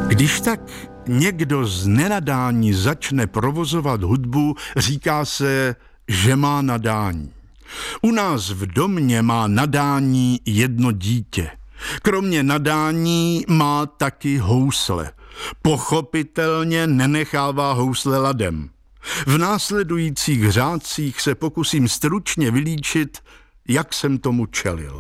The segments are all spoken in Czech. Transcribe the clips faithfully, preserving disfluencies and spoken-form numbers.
Když tak někdo z nenadání začne provozovat hudbu, říká se, že má nadání. U nás v domě má nadání jedno dítě. Kromě nadání má taky housle. Pochopitelně nenechává housle ladem. V následujících řádcích se pokusím stručně vylíčit, jak jsem tomu čelil.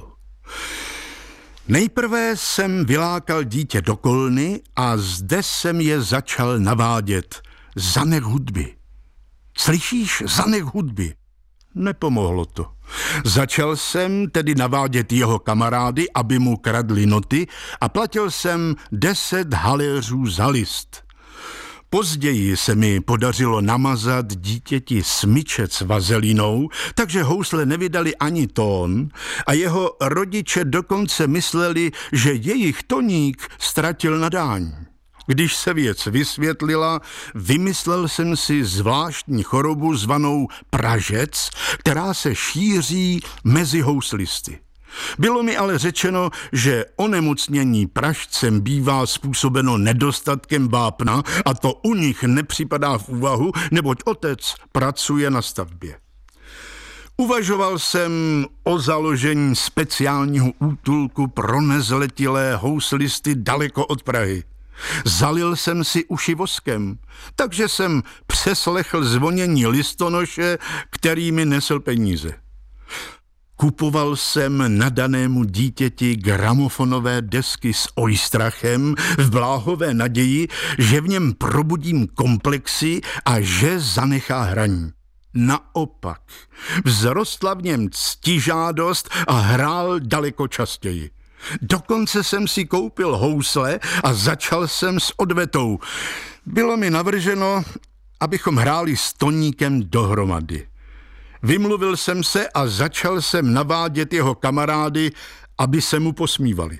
Nejprve jsem vylákal dítě do kolny a zde jsem je začal navádět. Zanech hudby. Slyšíš? Zanech hudby. Nepomohlo to. Začal jsem tedy navádět jeho kamarády, aby mu kradli noty, a platil jsem deset haléřů za list. Později se mi podařilo namazat dítěti smyčec vazelinou, takže housle nevydali ani tón a jeho rodiče dokonce mysleli, že jejich toník ztratil nadání. Když se věc vysvětlila, vymyslel jsem si zvláštní chorobu zvanou pražec, která se šíří mezi houslisty. Bylo mi ale řečeno, že onemocnění pražcem bývá způsobeno nedostatkem vápna a to u nich nepřipadá v úvahu, neboť otec pracuje na stavbě. Uvažoval jsem o založení speciálního útulku pro nezletilé houslisty daleko od Prahy. Zalil jsem si uši voskem, takže jsem přeslechl zvonění listonoše, který mi nesl peníze. Kupoval jsem nadanému dítěti gramofonové desky s Oistrachem v bláhové naději, že v něm probudím komplexy a že zanechá hraní. Naopak, vzrostla v něm ctižádost a hrál daleko častěji. Dokonce jsem si koupil housle a začal jsem s odvetou. Bylo mi navrženo, abychom hráli s toníkem dohromady. Vymluvil jsem se a začal jsem navádět jeho kamarády, aby se mu posmívali.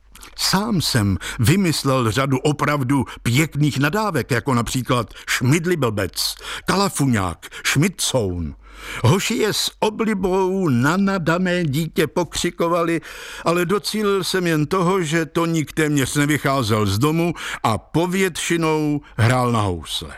Sám jsem vymyslel řadu opravdu pěkných nadávek, jako například Šmidliblbec, Kalafuňák, Šmidcoun. Hoši je s oblibou na nadané dítě pokřikovali, ale docílil jsem jen toho, že toník téměř nevycházel z domu a povětšinou hrál na housle.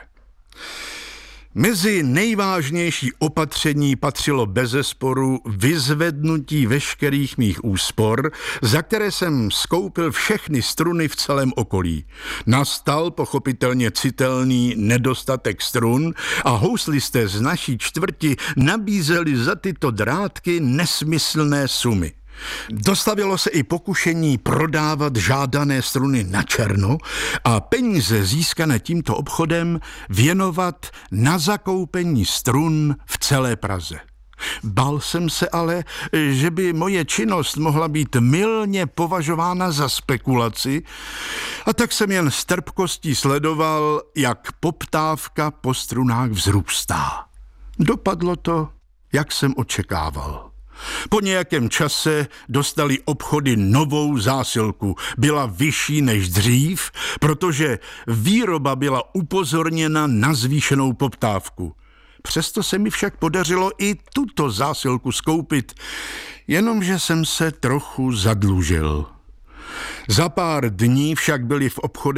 Mezi nejvážnější opatření patřilo bezesporu vyzvednutí veškerých mých úspor, za které jsem skoupil všechny struny v celém okolí. Nastal pochopitelně citelný nedostatek strun a houslisté z naší čtvrti nabízeli za tyto drátky nesmyslné sumy. Dostavilo se i pokušení prodávat žádané struny na černo a peníze získané tímto obchodem věnovat na zakoupení strun v celé Praze. Bál jsem se ale, že by moje činnost mohla být mylně považována za spekulaci, a tak jsem jen s trpkostí sledoval, jak poptávka po strunách vzrůstá. Dopadlo to, jak jsem očekával. Po nějakém čase dostali obchody novou zásilku. Byla vyšší než dřív, protože výroba byla upozorněna na zvýšenou poptávku. Přesto se mi však podařilo i tuto zásilku skoupit, jenomže jsem se trochu zadlužil. Za pár dní však byly v obchodech